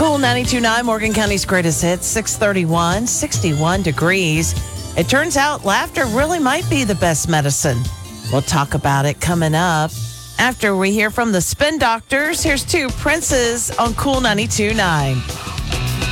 Cool 92.9, Morgan County's greatest hits, 631, 61 degrees. It turns out laughter really might be the best medicine. We'll talk about it coming up. After we hear from the Spin Doctors, here's two Princes on Cool 92.9.